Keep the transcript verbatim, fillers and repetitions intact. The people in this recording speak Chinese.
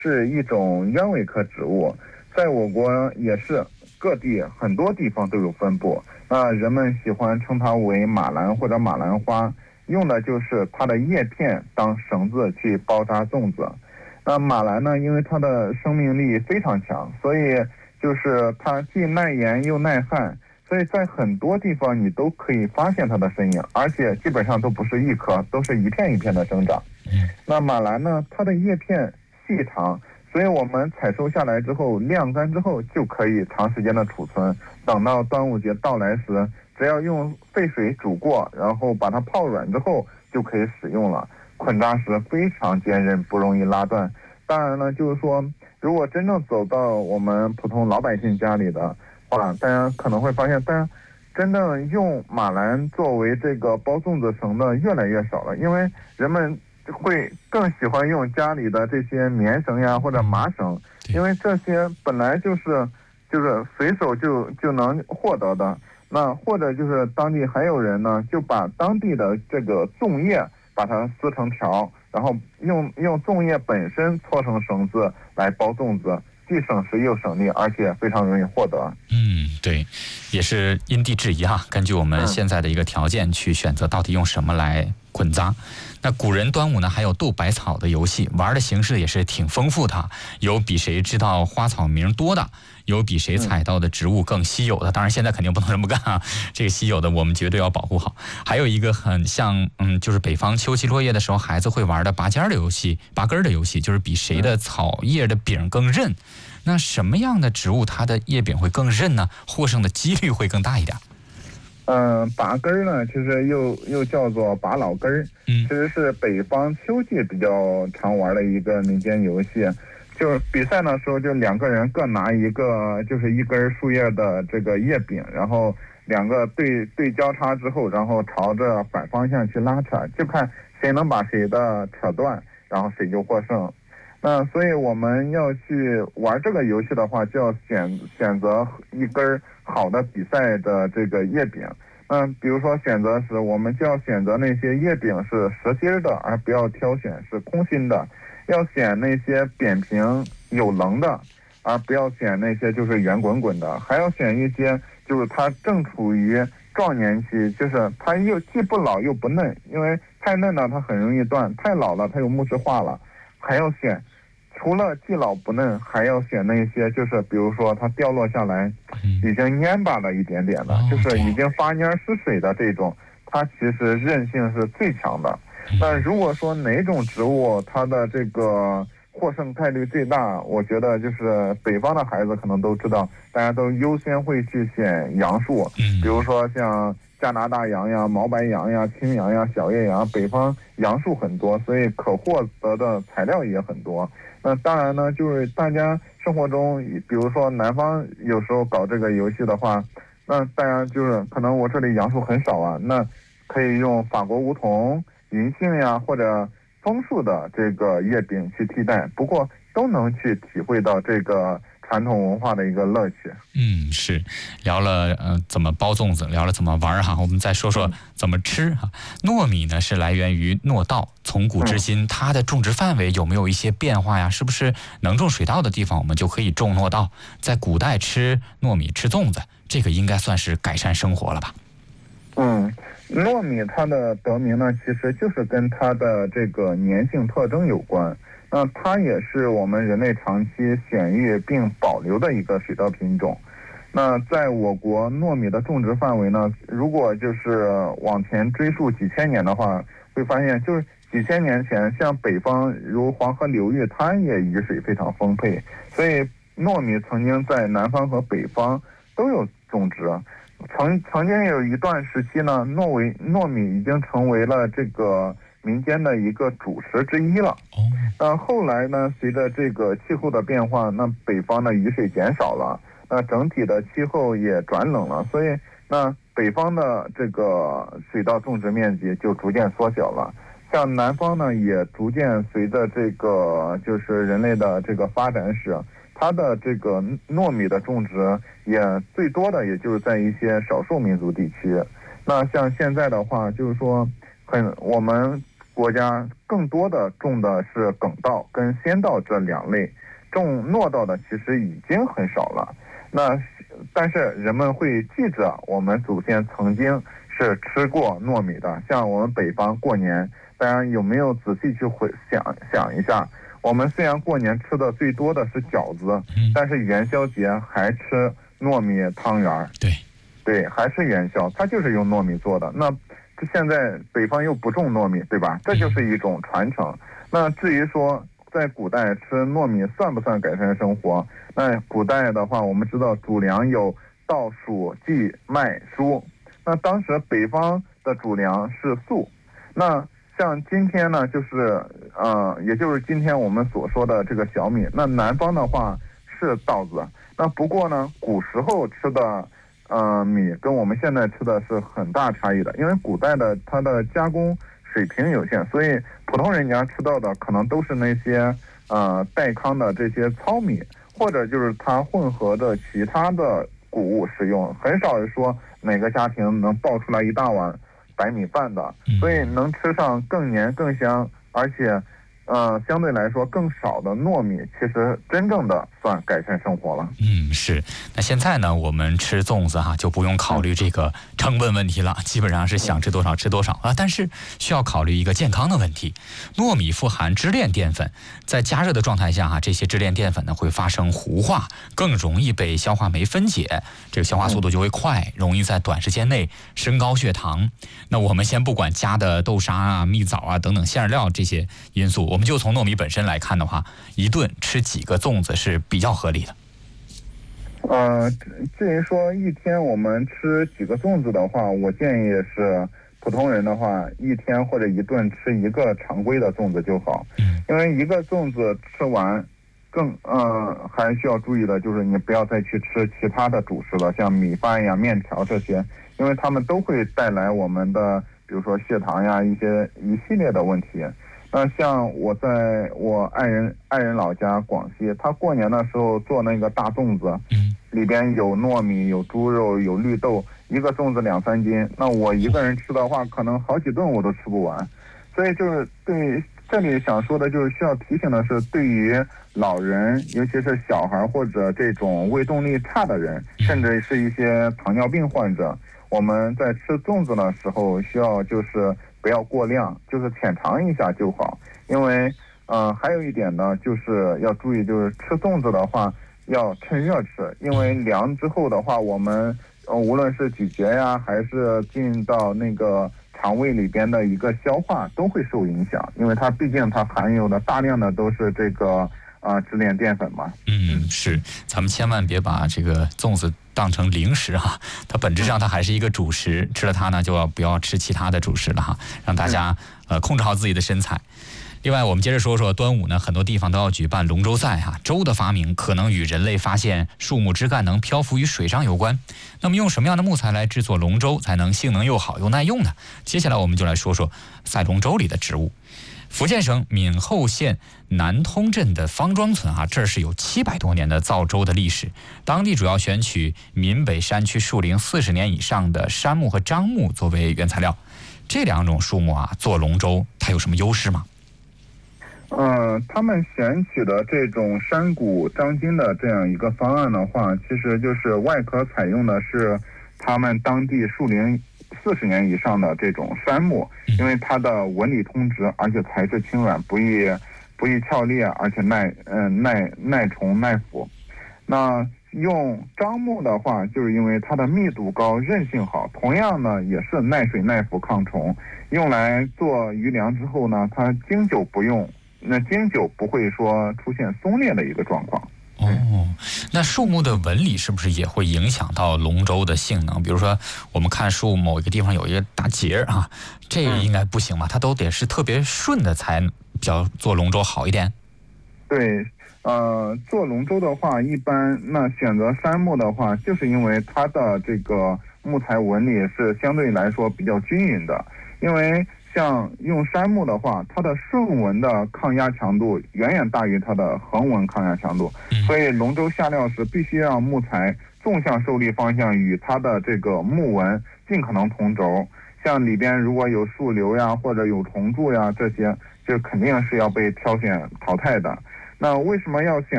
是一种鸢尾科植物，在我国也是各地很多地方都有分布。那人们喜欢称它为马兰或者马兰花，用的就是它的叶片当绳子去包扎粽子。那马兰呢，因为它的生命力非常强，所以就是它既耐盐又耐旱，所以在很多地方你都可以发现它的身影，而且基本上都不是一颗，都是一片一片的生长。那马兰呢，它的叶片细长，所以我们采收下来之后晾干之后就可以长时间的储存，等到端午节到来时，只要用沸水煮过，然后把它泡软之后就可以使用了。捆扎时非常坚韧，不容易拉断。当然呢，就是说如果真正走到我们普通老百姓家里的话，大家可能会发现，大家真正用马兰作为这个包粽子绳的越来越少了，因为人们会更喜欢用家里的这些棉绳呀或者麻绳，因为这些本来就是就是随手就就能获得的。那或者就是当地还有人呢，就把当地的这个粽叶把它撕成条，然后用用粽叶本身搓成绳子来包粽子，既省时又省力，而且非常容易获得。 嗯，对，也是因地制宜哈，根据我们现在的一个条件去选择到底用什么来捆扎。那古人端午呢还有斗百草的游戏，玩的形式也是挺丰富的，有比谁知道花草名多的，有比谁采到的植物更稀有的，当然现在肯定不能这么干啊，这个稀有的我们绝对要保护好。还有一个很像嗯，就是北方秋夕落叶的时候孩子会玩的拔尖的游戏，拔根的游戏，就是比谁的草叶的柄更韧。那什么样的植物它的叶柄会更韧呢？获胜的几率会更大一点？ 嗯、呃，拔根儿呢，其实又又叫做拔老根儿， 嗯， 其实是北方秋季比较常玩的一个民间游戏。就是比赛的时候，就两个人各拿一个，就是一根树叶的这个叶柄，然后两个对对交叉之后，然后朝着反方向去拉扯，就看谁能把谁的扯断，然后谁就获胜。那所以我们要去玩这个游戏的话，就要选选择一根好的比赛的这个叶柄。那比如说选择时，我们就要选择那些叶柄是实心的，而不要挑选是空心的；要选那些扁平有棱的，而不要选那些就是圆滚滚的；还要选一些就是它正处于壮年期，就是它又既不老又不嫩，因为太嫩了它很容易断，太老了它又木质化了。还要选除了既老不嫩，还要选那些就是比如说它掉落下来已经蔫巴了一点点的，就是已经发蔫失水的这种，它其实韧性是最强的。那如果说哪种植物它的这个获胜概率最大，我觉得就是北方的孩子可能都知道，大家都优先会去选杨树，比如说像加拿大杨呀、毛白杨呀、青杨呀、小叶杨，北方杨树很多，所以可获得的材料也很多。那当然呢，就是大家生活中，比如说南方有时候搞这个游戏的话，那大家就是可能我这里杨树很少啊，那可以用法国梧桐、银杏呀或者枫树的这个叶柄去替代，不过都能去体会到这个传统文化的一个乐趣。 嗯，是聊了呃怎么包粽子，聊了怎么玩哈，我们再说说怎么吃哈。糯米呢是来源于糯稻，从古至今，它的种植范围有没有一些变化呀？是不是能种水稻的地方我们就可以种糯稻？在古代吃糯米吃粽子，这个应该算是改善生活了吧？ 嗯，糯米它的得名呢，其实就是跟它的这个粘性特征有关。那它也是我们人类长期选育并保留的一个水稻品种。那在我国糯米的种植范围呢，如果就是往前追溯几千年的话，会发现就是几千年前，像北方如黄河流域，它也雨水非常丰沛，所以糯米曾经在南方和北方都有种植。曾曾经有一段时期呢，糯为糯米已经成为了这个民间的一个主食之一了。那后来呢，随着这个气候的变化，那北方的雨水减少了，那整体的气候也转冷了，所以那北方的这个水稻种植面积就逐渐缩小了。像南方呢，也逐渐随着这个就是人类的这个发展史，它的这个糯米的种植也最多的也就是在一些少数民族地区。那像现在的话，就是说很我们国家更多的种的是粳稻跟先稻这两类，种糯稻的其实已经很少了。那但是人们会记着我们祖先曾经是吃过糯米的，像我们北方过年，大家有没有仔细去回想想一下？我们虽然过年吃的最多的是饺子， 嗯、 但是元宵节还吃糯米汤圆。 对， 对，还是元宵，它就是用糯米做的。那现在北方又不种糯米，对吧？这就是一种传承。那至于说在古代吃糯米算不算改善生活？那古代的话，我们知道主粮有稻、黍、稷、麦、黍。那当时北方的主粮是粟。那像今天呢，就是呃，也就是今天我们所说的这个小米。那南方的话是稻子。那不过呢，古时候吃的呃米跟我们现在吃的是很大差异的，因为古代的它的加工水平有限，所以普通人家吃到的可能都是那些呃代糠的这些糙米，或者就是它混合的其他的谷物使用，很少说哪个家庭能爆出来一大碗白米饭的，所以能吃上更黏更香，而且呃相对来说更少的糯米，其实真正的算改善生活了。 嗯，是。那现在呢，我们吃粽子哈、啊，就不用考虑这个成本问题了，基本上是想吃多少吃多少啊。但是需要考虑一个健康的问题，糯米富含支链淀粉，在加热的状态下哈、啊，这些支链淀粉呢会发生糊化，更容易被消化酶分解，这个消化速度就会快，容易在短时间内升高血糖。那我们先不管加的豆沙啊、蜜枣啊等等馅料这些因素，我们就从糯米本身来看的话，一顿吃几个粽子是比较合理的。 呃，至于说一天我们吃几个粽子的话，我建议是普通人的话，一天或者一顿吃一个常规的粽子就好。因为一个粽子吃完，更呃还需要注意的就是你不要再去吃其他的主食了，像米饭呀、面条这些，因为它们都会带来我们的比如说血糖呀一些一系列的问题。那像我在我爱人爱人老家广西，他过年的时候做那个大粽子，里边有糯米、有猪肉、有绿豆，一个粽子两三斤。那我一个人吃的话，可能好几顿我都吃不完。所以就是对这里想说的就是需要提醒的是，对于老人，尤其是小孩或者这种胃动力差的人，甚至是一些糖尿病患者，我们在吃粽子的时候需要就是不要过量，就是浅尝一下就好。因为呃还有一点呢，就是要注意，就是吃粽子的话要趁热吃，因为凉之后的话，我们呃无论是咀嚼呀，还是进到那个肠胃里边的一个消化都会受影响，因为它毕竟它含有的大量的都是这个啊、呃、支链淀粉嘛。 嗯，是，咱们千万别把这个粽子当成零食哈，它本质上它还是一个主食，吃了它呢就要不要吃其他的主食了哈，让大家呃控制好自己的身材。另外，我们接着说说端午呢，很多地方都要举办龙舟赛哈。舟的发明可能与人类发现树木枝干能漂浮于水上有关。那么，用什么样的木材来制作龙舟才能性能又好又耐用呢？接下来我们就来说说赛龙舟里的植物。福建省闽后县南通镇的方庄村啊，这是有七百多年的造舟的历史。当地主要选取闽北山区树龄四十年以上的杉木和樟木作为原材料。这两种树木啊，做龙舟它有什么优势吗？ 呃，他们选取的这种山谷张筋的这样一个方案的话，其实就是外壳采用的是他们当地树龄四十年以上的这种杉木，因为它的纹理通直，而且材质轻软，不易不易翘裂，而且耐嗯、呃、耐耐虫耐腐。那用樟木的话，就是因为它的密度高，韧性好，同样呢也是耐水耐腐抗虫，用来做鱼梁之后呢，它经久不用。那经久不会说出现松裂的一个状况。 哦，那树木的纹理是不是也会影响到龙舟的性能？比如说，我们看树某一个地方有一个大节啊，这个应该不行吧？它都得是特别顺的才比较做龙舟好一点。 对，呃，做龙舟的话，一般那选择杉木的话，就是因为它的这个木材纹理是相对来说比较均匀的，因为像用杉木的话，它的顺纹的抗压强度远远大于它的横纹抗压强度，所以龙舟下料时必须让木材纵向受力方向与它的这个木纹尽可能同轴。 像里边如果有树瘤呀或者有虫蛀呀，这些就肯定是要被挑选淘汰的。那为什么要选